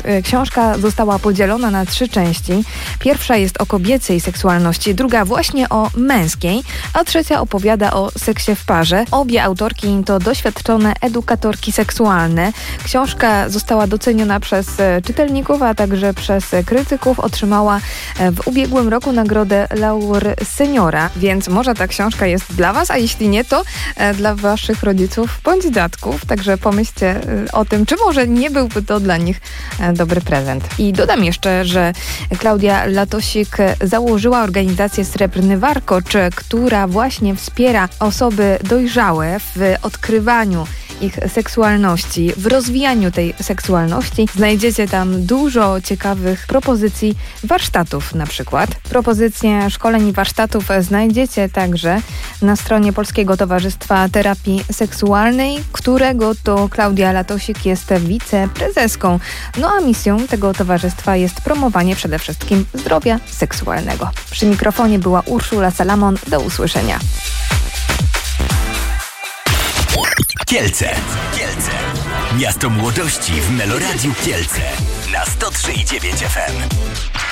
Książka została podzielona na 3 części. Pierwsza jest o kobiecej seksualności, druga właśnie o męskiej, a trzecia opowiada o seksie w parze. Obie autorki to doświadczone edukatorki seksualne. Książka została doceniona przez czytelników, a także przez krytyków. Otrzymała w ubiegłym roku nagrodę Laur Seniora, więc może ta książka jest dla Was, a jeśli nie, to dla Waszych rodziców bądź dziadków. Także pomyślcie o tym, czy może nie byłby to dla nich dobry prezent. I dodam jeszcze, że Klaudia Latosik założyła organizację Srebrny Warkocz, która właśnie wspiera osoby dojrzałe w odkrywaniu ich seksualności, w rozwijaniu tej seksualności. Znajdziecie tam dużo ciekawych propozycji warsztatów na przykład. Propozycje szkoleń i warsztatów znajdziecie także na stronie Polskiego Towarzystwa Terapii Seksualnej, którego to Klaudia Latosik jest wiceprezeską. No a misją tego towarzystwa jest promowanie przede wszystkim zdrowia seksualnego. Przy mikrofonie była Urszula Salamon. Do usłyszenia. Kielce. Miasto młodości w Meloradiu Kielce na 103,9 FM.